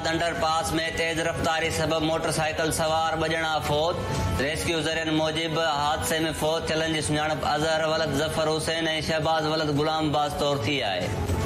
Underpass में तेज रफ्तारी सबब motorcycle सवार बजना फौत। रेस्क्यू ज़रियन मूजिब हादसे में फौत थियलनि जी सुञाणप अज़हर वलद ज़फर हुसैन ऐं शहबाज़ वलद गुलाम बाज़ तौर थी आहे।